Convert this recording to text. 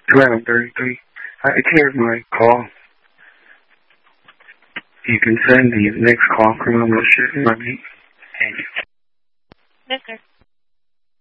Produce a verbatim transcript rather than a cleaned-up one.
eleven thirty-three. I cleared my call. You can send the next call from the shit in my meet. Thank you. Mister